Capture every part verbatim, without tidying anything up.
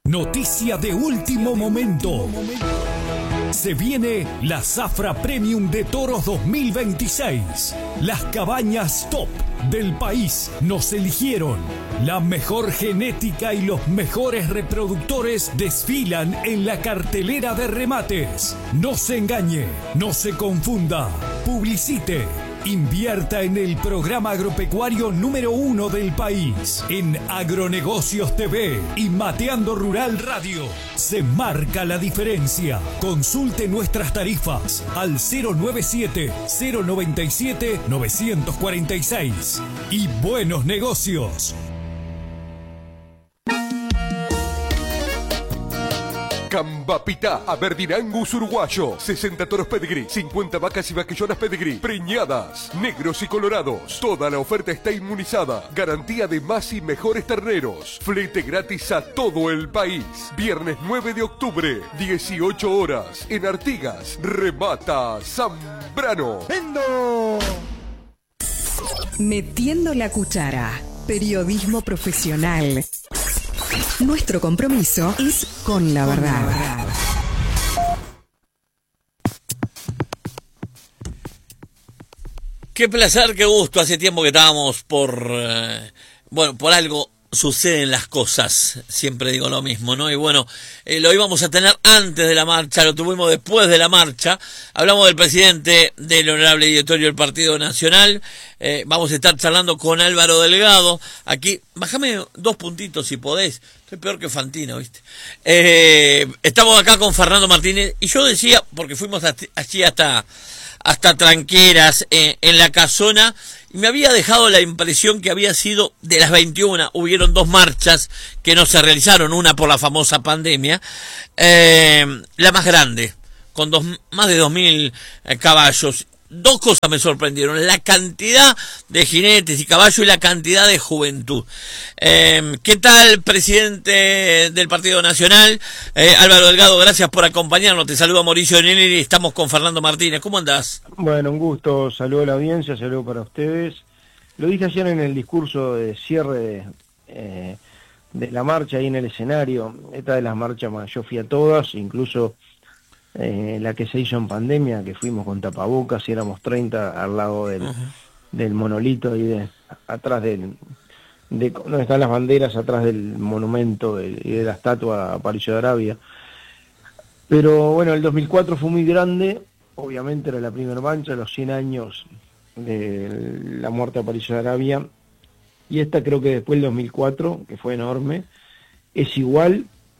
Noticia de último momento. Se viene la Zafra Premium de Toros dos mil veintiséis. Las cabañas top del país nos eligieron. La mejor genética y los mejores reproductores desfilan en la cartelera de remates. No se engañe, no se confunda. Publicite. Invierta en el programa agropecuario número uno del país. En Agronegocios T V y Mateando Rural Radio. Se marca la diferencia. Consulte nuestras tarifas al cero noventa y siete, cero noventa y siete, novecientos cuarenta y seis. Y buenos negocios. Cambapitá, Aberdinangus uruguayo, sesenta toros pedigrí, cincuenta vacas y vaquillonas pedigrí, preñadas, negros y colorados. Toda la oferta está inmunizada. Garantía de más y mejores terneros. Flete gratis a todo el país. Viernes nueve de octubre, dieciocho horas, en Artigas. Remata Zambrano. ¡Vendo! Metiendo la cuchara. Periodismo profesional. Nuestro compromiso es con la verdad. Qué placer, qué gusto. Hace tiempo que estábamos por... Eh, bueno, por algo suceden las cosas. Siempre digo lo mismo, ¿no? Y bueno, eh, lo íbamos a tener antes de la marcha, lo tuvimos después de la marcha. Hablamos del presidente del honorable directorio del Partido Nacional. Eh, vamos a estar charlando con Álvaro Delgado. Aquí, bájame dos puntitos si podés. Estoy peor que Fantino, ¿viste? Eh, estamos acá con Fernando Martínez. Y yo decía, porque fuimos allí hasta... hasta Tranqueras, eh, en la casona, y me había dejado la impresión que había sido de las veintiuna, hubieron dos marchas que no se realizaron, una por la famosa pandemia, eh, la más grande, con dos, más de dos mil eh, caballos. Dos cosas me sorprendieron, la cantidad de jinetes y caballos y la cantidad de juventud. Eh, ¿Qué tal, presidente del Partido Nacional? Eh, Álvaro Delgado, gracias por acompañarnos. Te saluda Mauricio Nelly y estamos con Fernando Martínez. ¿Cómo andás? Bueno, un gusto. Saludo a la audiencia, saludo para ustedes. Lo dije ayer en el discurso de cierre de, eh, de la marcha ahí en el escenario. Esta de las marchas más, yo fui a todas, incluso... Eh, la que se hizo en pandemia, que fuimos con tapabocas y éramos treinta al lado del, uh-huh. del monolito ahí de, atrás del, de donde están las banderas, atrás del monumento de, y de la estatua a Aparicio de Arabia. Pero bueno, el dos mil cuatro fue muy grande, obviamente era la primera marcha, los cien años de la muerte de Aparicio de Arabia, y esta creo que después del dos mil cuatro, que fue enorme, es igual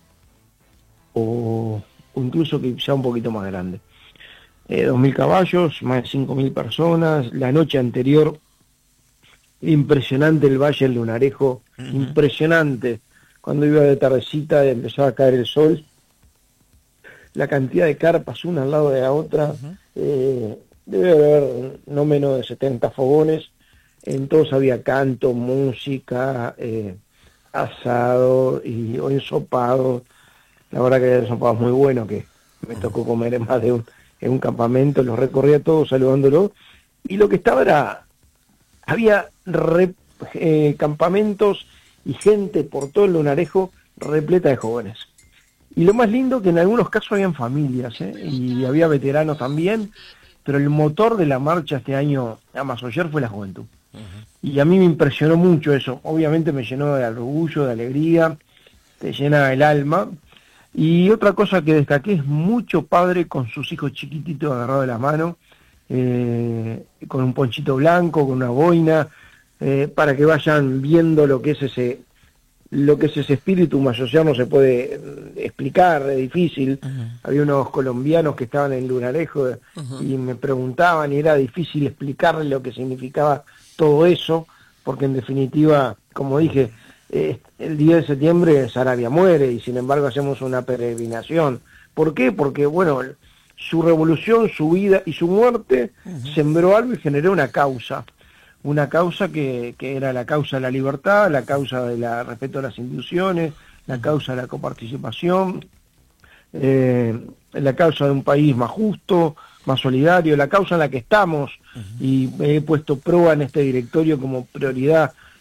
o... o incluso quizá un poquito más grande. Eh, dos mil caballos, más de cinco mil personas, la noche anterior, impresionante el Valle del Lunarejo, uh-huh. impresionante, cuando iba de tardecita empezaba a caer el sol, la cantidad de carpas una al lado de la otra, uh-huh. eh, debe haber no menos de setenta fogones, en todos había canto, música, eh, asado y o ensopado. La verdad que eran sopados muy buenos, que me tocó comer en más de un, en un campamento, los recorría todos saludándolo, y lo que estaba era, había re, eh, campamentos y gente por todo el Lunarejo repleta de jóvenes. Y lo más lindo que en algunos casos habían familias, ¿eh? Y había veteranos también, pero el motor de la marcha este año, además ayer, fue la juventud. Uh-huh. Y a mí me impresionó mucho eso, obviamente me llenó de orgullo, de alegría, te llena el alma. Y otra cosa que destaqué es mucho padre con sus hijos chiquititos agarrados de la mano, eh, con un ponchito blanco, con una boina, eh, para que vayan viendo lo que es ese lo que es ese espíritu mayoyano. No se puede explicar, es difícil. Uh-huh. Había unos colombianos que estaban en Lunarejo uh-huh. y me preguntaban y era difícil explicarles lo que significaba todo eso, porque en definitiva, como dije, Eh, el diez de septiembre Saravia muere y sin embargo hacemos una peregrinación. ¿Por qué? Porque, bueno, su revolución, su vida y su muerte uh-huh. sembró algo y generó una causa. Una causa que, que era la causa de la libertad, la causa del respeto a las instituciones, la causa de la coparticipación, eh, la causa de un país más justo, más solidario, la causa en la que estamos, uh-huh. y he puesto prueba en este directorio como prioridad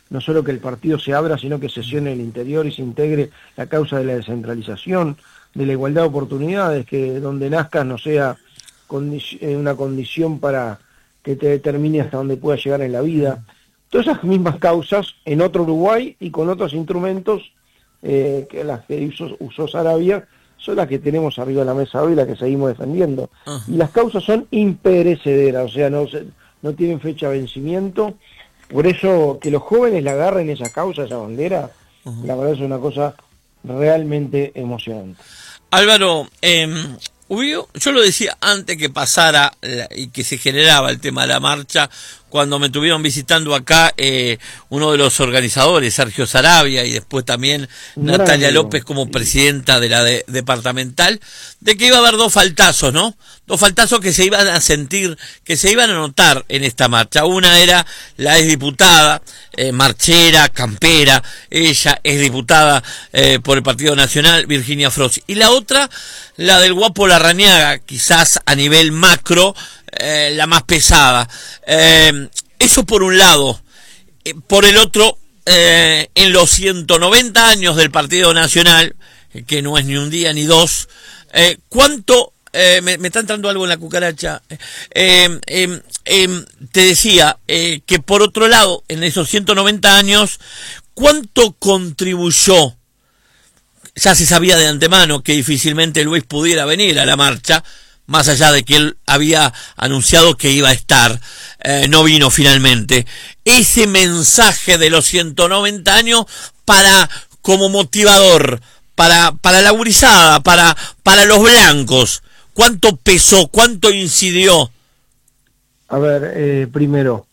no solo que el partido se abra, sino que sesione el interior y se integre la causa de la descentralización, de la igualdad de oportunidades, que donde nazcas no sea condi- una condición para que te determine hasta dónde puedas llegar en la vida. Todas esas mismas causas en otro Uruguay y con otros instrumentos eh, que las que usó, usó Saravia son las que tenemos arriba de la mesa hoy y las que seguimos defendiendo. Uh-huh. Y las causas son imperecederas, o sea, no, no tienen fecha de vencimiento. Por eso que los jóvenes la agarren esa causa, esa bandera, uh-huh. la verdad es una cosa realmente emocionante. Álvaro, eh, yo, yo lo decía antes que pasara la, y que se generaba el tema de la marcha, cuando me estuvieron visitando acá eh, uno de los organizadores, Sergio Saravia, y después también Gran Natalia amigo. López como presidenta de la de, departamental, de que iba a haber dos faltazos, ¿no? Dos faltazos que se iban a sentir, que se iban a notar en esta marcha. Una era la exdiputada, eh, marchera, campera, ella es diputada eh, por el Partido Nacional, Virginia Frossi. Y la otra, la del Guapo Larrañaga, quizás a nivel macro, Eh, la más pesada. Eh, eso por un lado. Eh, por el otro, eh, en los ciento noventa años del Partido Nacional, eh, que no es ni un día ni dos, eh, ¿cuánto? Eh, me, me está entrando algo en la cucaracha. Eh, eh, eh, te decía eh, que por otro lado, en esos ciento noventa años, ¿cuánto contribuyó? Ya se sabía de antemano que difícilmente Luis pudiera venir a la marcha, más allá de que él había anunciado que iba a estar, eh, no vino finalmente. Ese mensaje de los ciento noventa años para, como motivador, para, para la gurizada, para, para los blancos, ¿cuánto pesó, cuánto incidió? A ver, eh, primero,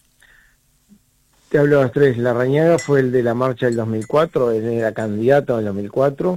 te hablo de las tres. Larrañaga fue el de la marcha del dos mil cuatro, él era candidato en el dos mil cuatro,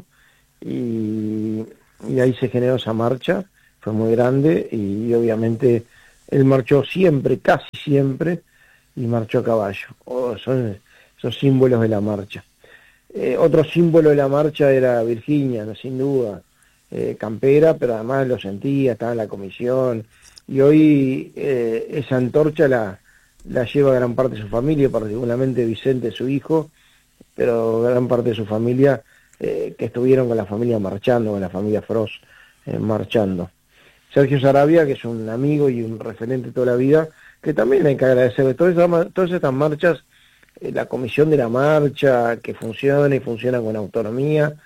y, y ahí se generó esa marcha. Fue muy grande y, y obviamente él marchó siempre, casi siempre, y marchó a caballo. Oh, son esos símbolos de la marcha. Eh, otro símbolo de la marcha era Virginia, ¿no? Sin duda, eh, campera, pero además lo sentía, estaba en la comisión, y hoy eh, esa antorcha la, la lleva gran parte de su familia, particularmente Vicente, su hijo, pero gran parte de su familia eh, que estuvieron con la familia marchando, con la familia Frost eh, marchando. Sergio Saravia, que es un amigo y un referente toda la vida, que también hay que agradecer de todas estas, todas estas marchas, eh, la comisión de la marcha, que funciona y funciona con autonomía,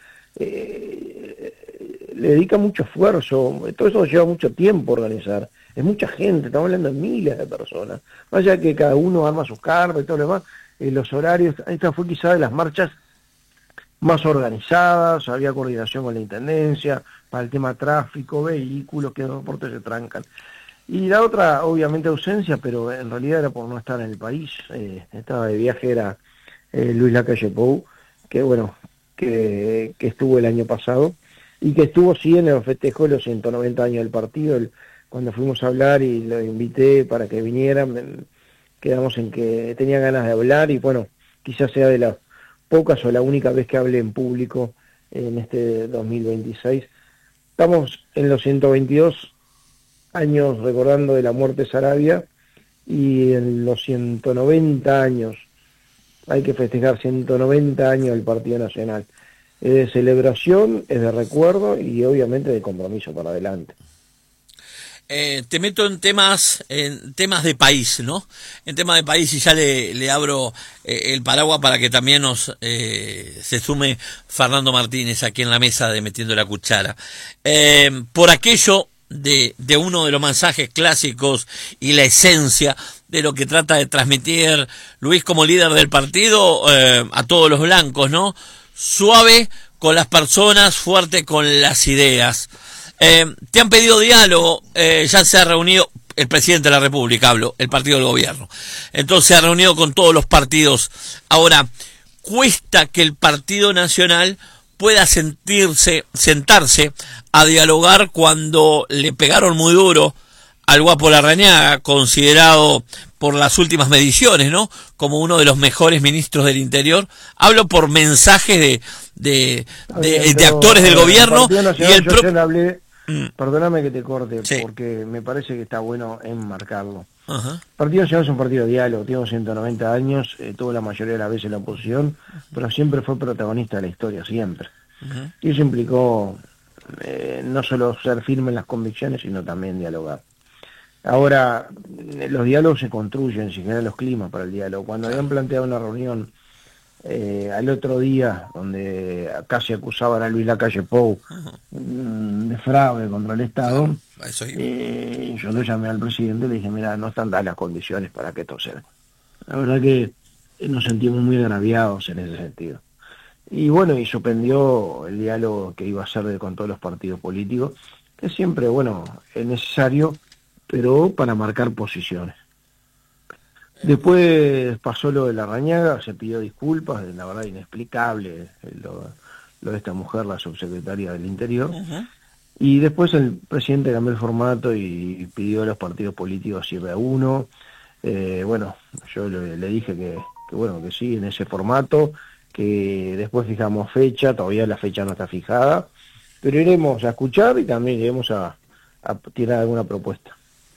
eh, le dedica mucho esfuerzo, todo eso lleva mucho tiempo organizar, es mucha gente, estamos hablando de miles de personas, más allá que cada uno arma sus carros y todo lo demás, eh, los horarios, esta fue quizá de las marchas más organizadas, había coordinación con la Intendencia, para el tema tráfico, vehículos, que los deportes se trancan. Y la otra, obviamente, ausencia, pero en realidad era por no estar en el país, eh, estaba de viaje, era eh, Luis Lacalle Pou, que bueno, que, que estuvo el año pasado, y que estuvo sí en el festejo de los ciento noventa años del partido, el, cuando fuimos a hablar y lo invité para que vinieran, quedamos en que tenía ganas de hablar, y bueno, quizás sea de las pocas o la única vez que hable en público en este dos mil veintiséis. Estamos en los ciento veintidós años recordando de la muerte de Saravia, y en los ciento noventa años, hay que festejar ciento noventa años del Partido Nacional. Es de celebración, es de recuerdo y obviamente de compromiso para adelante. Eh, te meto en temas en temas de país, ¿no? En temas de país, y ya le, le abro eh, el paraguas para que también nos eh, se sume Fernando Martínez aquí en la mesa de Metiendo la Cuchara. Eh, por aquello de, de uno de los mensajes clásicos y la esencia de lo que trata de transmitir Luis como líder del partido eh, a todos los blancos, ¿no? Suave con las personas, fuerte con las ideas. Eh, te han pedido diálogo, eh, ya se ha reunido el presidente de la República, hablo, el partido del gobierno. Entonces se ha reunido con todos los partidos. Ahora, cuesta que el Partido Nacional pueda sentirse, sentarse a dialogar cuando le pegaron muy duro al Guapo Larrañaga, considerado por las últimas mediciones, ¿no?, como uno de los mejores ministros del Interior. Hablo por mensajes de de, de, de, de actores del gobierno y el pro... yo hablé, mm. Perdóname que te corte, sí, porque me parece que está bueno enmarcarlo. Ajá. El Partido Nacional es un partido de diálogo, tiene ciento noventa años, eh, tuvo la mayoría de las veces la oposición, pero siempre fue protagonista de la historia, siempre. Uh-huh. Y eso implicó eh, no solo ser firme en las convicciones, sino también dialogar. Ahora, los diálogos se construyen, se generan los climas para el diálogo. Cuando habían planteado una reunión eh, al otro día, donde casi acusaban a Luis Lacalle Pou uh-huh. de fraude contra el Estado, Eso eh, yo lo llamé al presidente y le dije, mira, no están dadas las condiciones para que esto sea. La verdad que nos sentimos muy agraviados en ese sentido. Y bueno, y suspendió el diálogo que iba a hacer de, con todos los partidos políticos, que siempre, bueno, es necesario, pero para marcar posiciones. Después pasó lo de la Rañaga, se pidió disculpas, la verdad inexplicable lo, lo de esta mujer, la subsecretaria del Interior. Uh-huh. Y después el presidente cambió el formato y pidió a los partidos políticos ir a uno. Eh, bueno, yo le, le dije que, que bueno, que sí, en ese formato, que después fijamos fecha, todavía la fecha no está fijada, pero iremos a escuchar y también iremos a, a tirar alguna propuesta.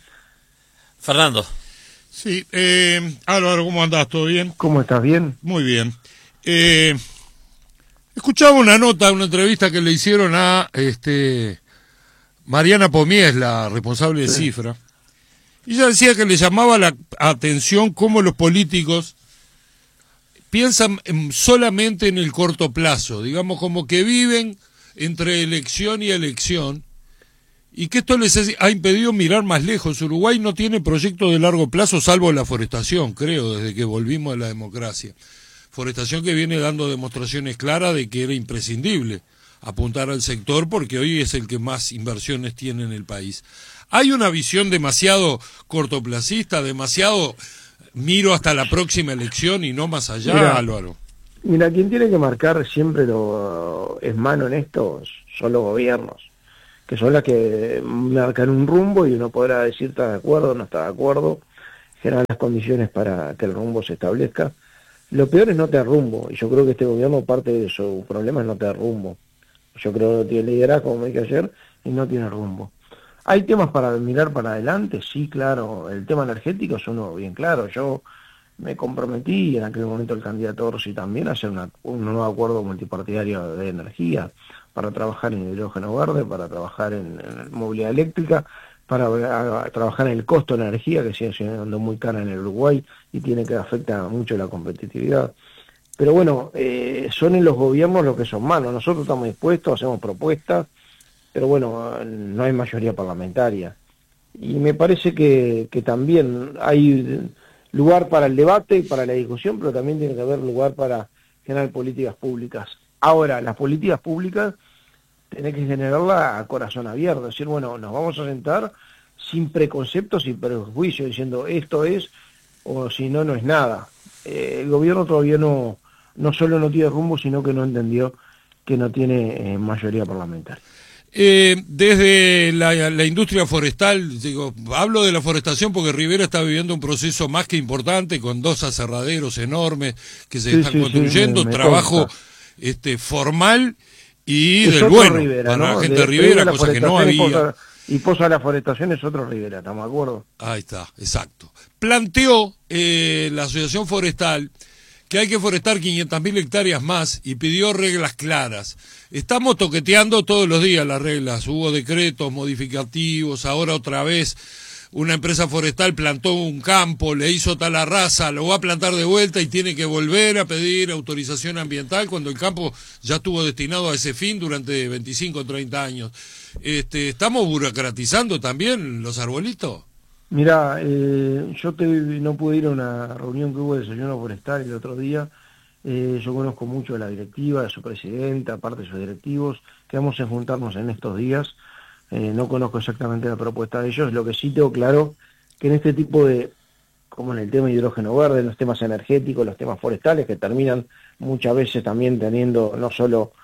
Fernando. Sí, eh, Álvaro, ¿cómo andás? ¿Todo bien? ¿Cómo estás? ¿Bien? Muy bien. Eh, escuchaba una nota, una entrevista que le hicieron a este Mariana Pomies, la responsable de sí. Cifra, y ella decía que le llamaba la atención cómo los políticos piensan solamente en el corto plazo, digamos como que viven entre elección y elección, y que esto les ha impedido mirar más lejos. Uruguay no tiene proyecto de largo plazo, salvo la forestación, creo, desde que volvimos a la democracia. Forestación que viene dando demostraciones claras de que era imprescindible apuntar al sector, porque hoy es el que más inversiones tiene en el país. Hay una visión demasiado cortoplacista, demasiado miro hasta la próxima elección y no más allá, mira, Álvaro. Mira, quien tiene que marcar siempre lo es mano en esto son los gobiernos, que son las que marcan un rumbo y uno podrá decir está de acuerdo, no está de acuerdo, generan las condiciones para que el rumbo se establezca. Lo peor es no tener rumbo, y yo creo que este gobierno parte de su problema es no tener rumbo. Yo creo que no tiene liderazgo, como dije ayer, y no tiene rumbo. ¿Hay temas para mirar para adelante? Sí, claro. El tema energético es uno bien claro. Yo me comprometí, en aquel momento el candidato Orsi también, a hacer una, un nuevo acuerdo multipartidario de energía, para trabajar en hidrógeno verde, para trabajar en, en movilidad eléctrica, para a, a trabajar en el costo de la energía, que sigue siendo muy cara en el Uruguay y tiene que afecta mucho la competitividad. Pero bueno, eh, son en los gobiernos los que son malos. Nosotros estamos dispuestos, hacemos propuestas, pero bueno, no hay mayoría parlamentaria. Y me parece que, que también hay lugar para el debate y para la discusión, pero también tiene que haber lugar para generar políticas públicas. Ahora, las políticas públicas tenés que generarlas a corazón abierto, es decir, bueno, nos vamos a sentar sin preconceptos y prejuicios, diciendo esto es, o si no, no es nada. Eh, el gobierno todavía no, no solo no tiene rumbo, sino que no entendió que no tiene eh, mayoría parlamentaria. Eh, desde la, la industria forestal, digo, hablo de la forestación porque Rivera está viviendo un proceso más que importante, con dos aserraderos enormes que se sí, están sí, construyendo, sí, me, me trabajo este formal y es del bueno, Rivera, para ¿no? la gente de, de Rivera, de cosa que no había. Posa, y Posa de la Forestación es otro Rivera, ¿estamos de acuerdo? Ahí está, exacto. Planteó eh, la Asociación Forestal que hay que forestar quinientas mil hectáreas más y pidió reglas claras. Estamos toqueteando todos los días las reglas, hubo decretos modificativos, ahora otra vez una empresa forestal plantó un campo, le hizo tal raza, lo va a plantar de vuelta y tiene que volver a pedir autorización ambiental cuando el campo ya estuvo destinado a ese fin durante veinticinco o treinta años. Este, ¿estamos burocratizando también los arbolitos? Mirá, eh, yo te, no pude ir a una reunión que hubo de desayuno forestal el otro día. Eh, yo conozco mucho a la directiva, a su presidenta, aparte de sus directivos, que vamos a juntarnos en estos días. Eh, no conozco exactamente la propuesta de ellos, lo que sí tengo claro que en este tipo de, como en el tema de hidrógeno verde, en los temas energéticos, los temas forestales, que terminan muchas veces también teniendo no solo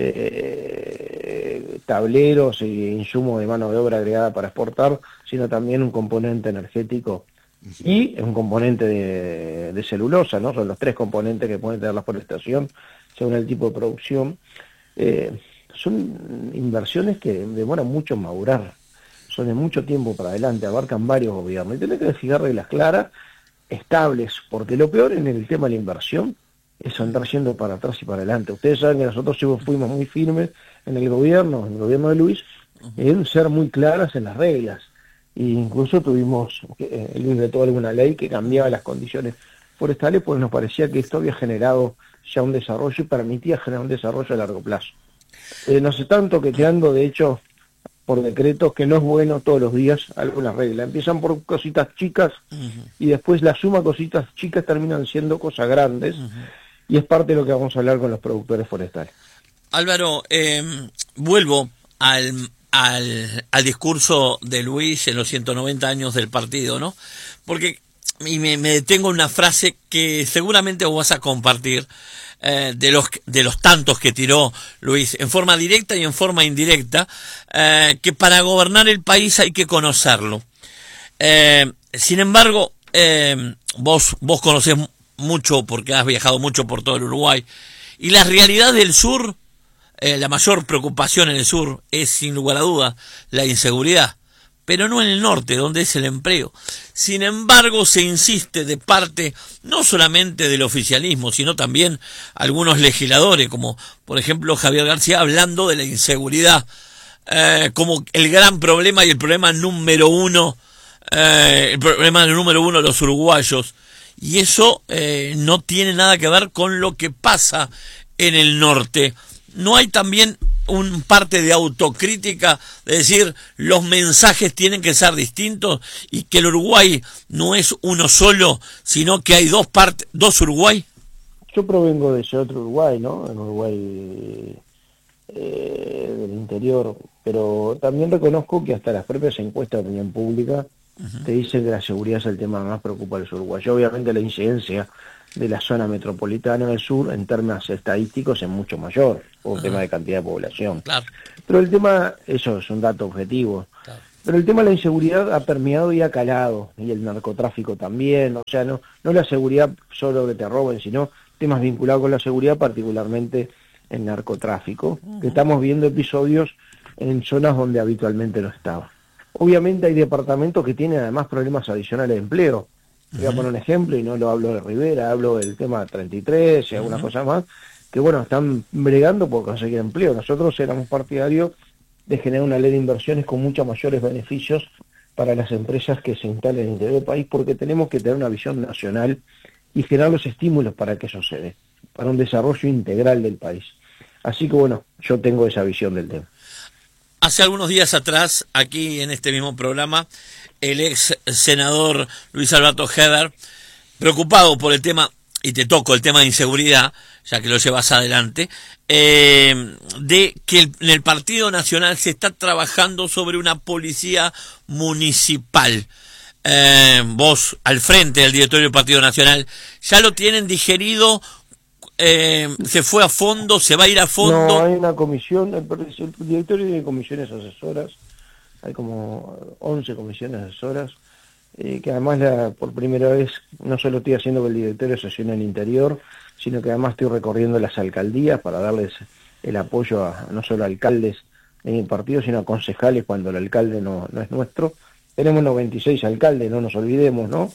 eh, tableros e insumos de mano de obra agregada para exportar, sino también un componente energético y un componente de, de celulosa, ¿no? Son los tres componentes que puede tener la forestación según el tipo de producción. Eh, son inversiones que demoran mucho en madurar. son de mucho tiempo para adelante, abarcan varios gobiernos, y tenés que fijar reglas claras, estables, porque lo peor en el tema de la inversión es andar yendo para atrás y para adelante. Ustedes saben que nosotros fuimos muy firmes en el gobierno, en el gobierno de Luis, en ser muy claras en las reglas. E incluso tuvimos, eh, Luis vetó alguna ley que cambiaba las condiciones forestales, pues nos parecía que esto había generado ya un desarrollo y permitía generar un desarrollo a largo plazo. Eh, nos están toqueteando, de hecho, por decretos, que no es bueno todos los días algunas reglas. Empiezan por cositas chicas uh-huh. y después la suma de cositas chicas terminan siendo cosas grandes uh-huh. y es parte de lo que vamos a hablar con los productores forestales. Álvaro, eh, vuelvo al, al, al discurso de Luis en los ciento noventa años del partido, ¿no? Porque y me, me detengo en una frase que seguramente vos vas a compartir, eh, de los de los tantos que tiró Luis, en forma directa y en forma indirecta, eh, que para gobernar el país hay que conocerlo. Eh, sin embargo, eh, vos, vos conocés mucho porque has viajado mucho por todo el Uruguay, y la realidad del sur, eh, la mayor preocupación en el sur es sin lugar a duda la inseguridad, pero no en el norte, donde es el empleo. Sin embargo, se insiste de parte no solamente del oficialismo, sino también algunos legisladores, como por ejemplo Javier García, hablando de la inseguridad eh, como el gran problema y el problema número uno, eh, el problema número uno de los uruguayos. Y eso eh, no tiene nada que ver con lo que pasa en el norte. ¿No hay también un parte de autocrítica, de decir los mensajes tienen que ser distintos y que el Uruguay no es uno solo, sino que hay dos partes, dos Uruguay? Yo provengo de ese otro Uruguay, ¿no? En Uruguay eh, del interior, pero también reconozco que hasta las propias encuestas de opinión pública uh-huh. te dicen que la seguridad es el tema que más preocupa a los uruguayos. Obviamente la incidencia de la zona metropolitana del sur en términos estadísticos es mucho mayor, por un uh-huh. tema de cantidad de población. Claro. Pero el tema, eso es un dato objetivo, claro. pero el tema de la inseguridad ha permeado y ha calado, y el narcotráfico también, o sea, no, no la seguridad solo que te roben, sino temas vinculados con la seguridad, particularmente el narcotráfico, uh-huh. que estamos viendo episodios en zonas donde habitualmente no estaba. Obviamente hay departamentos que tienen además problemas adicionales de empleo. Voy a poner un ejemplo, y no lo hablo de Rivera, hablo del tema treinta y tres y alguna uh-huh. cosa más, que bueno, están bregando por conseguir empleo. Nosotros éramos partidarios de generar una ley de inversiones con muchos mayores beneficios para las empresas que se instalen en el interior del país, porque tenemos que tener una visión nacional y generar los estímulos para que eso se dé, para un desarrollo integral del país. Así que bueno, yo tengo esa visión del tema. Hace algunos días atrás, aquí en este mismo programa, el ex senador Luis Alberto Heber, preocupado por el tema, y te toco el tema de inseguridad, ya que lo llevas adelante, eh, de que el, en el Partido Nacional se está trabajando sobre una policía municipal. Eh, vos, al frente del directorio del Partido Nacional, ¿ya lo tienen digerido? Eh, ¿Se fue a fondo? ¿Se va a ir a fondo? No, hay una comisión, el, el directorio tiene comisiones asesoras, hay como once comisiones asesoras, eh, que además la, por primera vez no solo estoy haciendo que el directorio sesione en el interior, sino que además estoy recorriendo las alcaldías para darles el apoyo a no solo a alcaldes en el partido, sino a concejales cuando el alcalde no, no es nuestro. Tenemos noventa y seis alcaldes, no nos olvidemos, ¿no?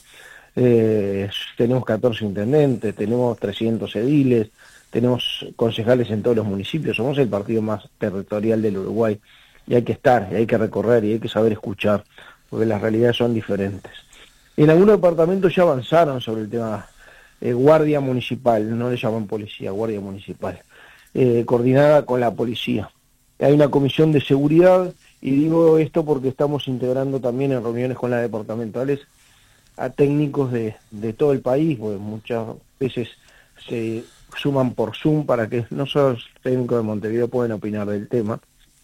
Eh, tenemos catorce intendentes, tenemos trescientos ediles, tenemos concejales en todos los municipios, somos el partido más territorial del Uruguay, y hay que estar, y hay que recorrer, y hay que saber escuchar, porque las realidades son diferentes. En algunos departamentos ya avanzaron sobre el tema eh, guardia municipal, no le llaman policía, guardia municipal, eh, coordinada con la policía. Hay una comisión de seguridad, y digo esto porque estamos integrando también en reuniones con las departamentales a técnicos de, de todo el país, porque muchas veces se suman por Zoom para que no solo los técnicos de Montevideo pueden opinar del tema.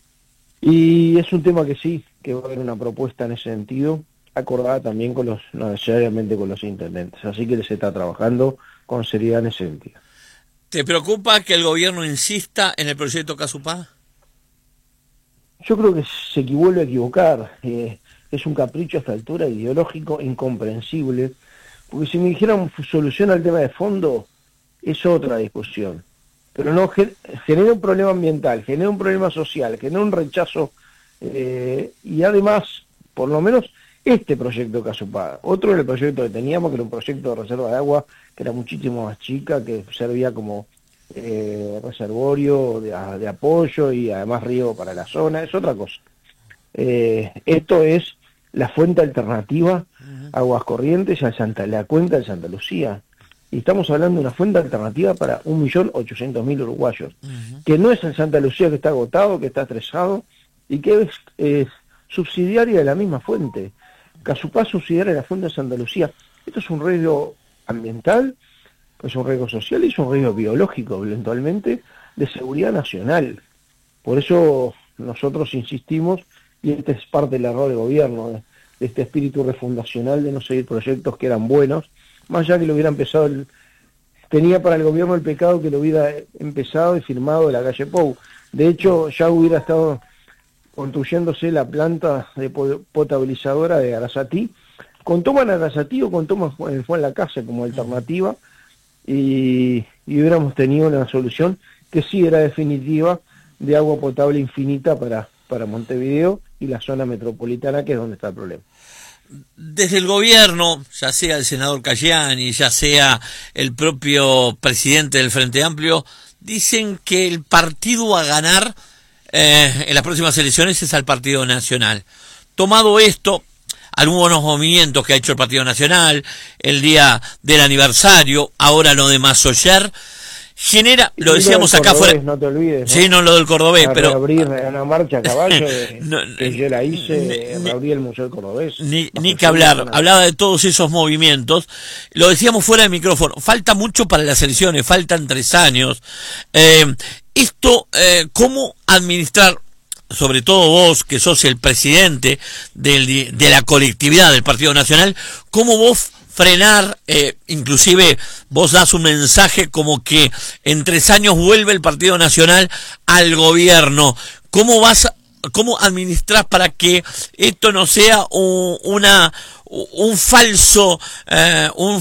Y es un tema que sí, que va a haber una propuesta en ese sentido, acordada también con los, no necesariamente con los intendentes, así que se está trabajando con seriedad en ese sentido. ¿Te preocupa que el gobierno insista en el proyecto Casupá? Yo creo que se vuelve a equivocar, eh, es un capricho a esta altura ideológico incomprensible, porque si me dijeran solución al tema de fondo, es otra discusión, pero no genera un problema ambiental, genera un problema social, genera un rechazo, eh, y además por lo menos este proyecto Casupá. Otro era el proyecto que teníamos, que era un proyecto de reserva de agua, que era muchísimo más chica, que servía como eh, reservorio de, de apoyo y además río para la zona, es otra cosa. Eh, esto es la fuente alternativa a Aguas Corrientes y a Santa, la cuenca de Santa Lucía. Y estamos hablando de una fuente alternativa para un millón ochocientos mil uruguayos, uh-huh. que no es en Santa Lucía, que está agotado, que está estresado, y que es, es subsidiaria de la misma fuente. Casupá subsidiaria de la fuente de Santa Lucía. Esto es un riesgo ambiental, es un riesgo social y es un riesgo biológico, eventualmente, de seguridad nacional. Por eso nosotros insistimos, y este es parte del error del gobierno, de, de este espíritu refundacional de no seguir proyectos que eran buenos, más allá que lo hubiera empezado, el, tenía para el gobierno el pecado que lo hubiera empezado y firmado de la calle Pou. De hecho, ya hubiera estado construyéndose la planta de potabilizadora de Arasatí, con toma en Arasatí o con toma en Juan Lacase como alternativa, y, y hubiéramos tenido una solución que sí era definitiva de agua potable infinita para, para Montevideo y la zona metropolitana, que es donde está el problema. Desde el gobierno, ya sea el senador Cayani, ya sea el propio presidente del Frente Amplio, dicen que el partido a ganar eh, en las próximas elecciones es al Partido Nacional. Tomado esto, algunos movimientos que ha hecho el Partido Nacional, el día del aniversario, ahora lo de Massoyer, genera, lo decíamos acá fuera, no te olvides, ¿no? Sí, no lo del cordobés, a pero abrir una marcha a caballo no, que yo la hice, ni, abrí el Museo del Cordobés. Ni, ni que hablar, hablaba de todos esos movimientos, lo decíamos fuera de micrófono, falta mucho para las elecciones, faltan tres años. Eh, esto, eh, ¿cómo administrar? Sobre todo vos, que sos el presidente del, de la colectividad del Partido Nacional, ¿cómo vos frenar, eh, inclusive vos das un mensaje como que en tres años vuelve el Partido Nacional al gobierno? ¿Cómo vas, cómo administrás para que esto no sea un, una, un falso, eh, un